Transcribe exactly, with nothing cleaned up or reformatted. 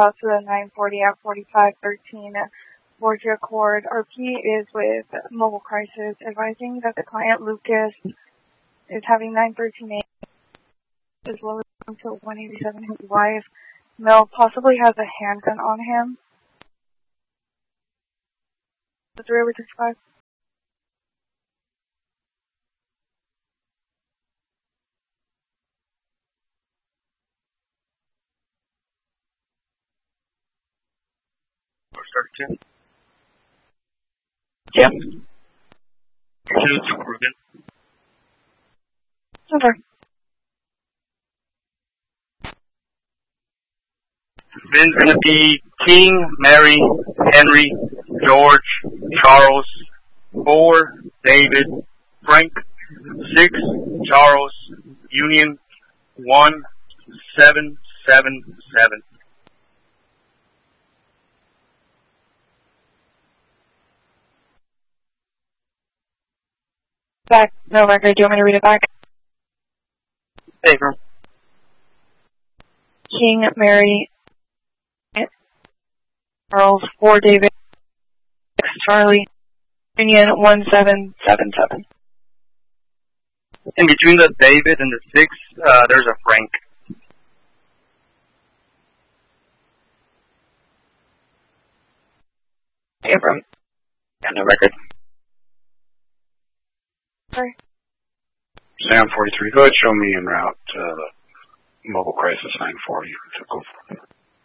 route to the nine forty at forty-five thirteen Borgia Court. R P is with Mobile Crisis, advising that the client Lucas is having nine thirteen as well as until one eighty-seven. His wife Mel possibly has a handgun on him. three over sixty-five. Start Yeah. Two Ruben. Over. Then it's going to be King, Mary, Henry, George, Charles, four, David, Frank, six, Charles, Union, one, seven, seven, seven. Back. No record. Do you want me to read it back? Paper. King, Mary, Charles, four, David, six, Charlie, Union, one, seven, seven, seven. In between the David and the six, uh, there's a Frank. Abram. Got no record. Sorry. Sam forty-three, go ahead, show me en route to uh, Mobile Crisis nine forty. So go for it.